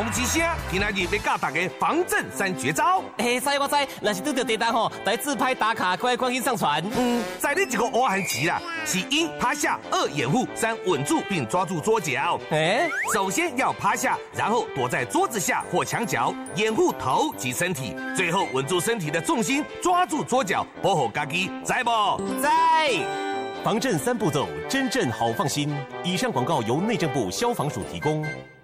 之声，今仔日要教大家防震3绝招。 知我知，若是拄到地震吼，来自拍打卡，快紧上传。 在你一个挖痕期啦，是1趴下，2掩护，3稳住并抓住桌角。首先要趴下，然后躲在桌子下或墙角，掩护头及身体，最后稳住身体的重心，抓住桌角，保护家己，知不？ 在。 防震3步骤，真正好放心。以上广告由内政部消防署提供。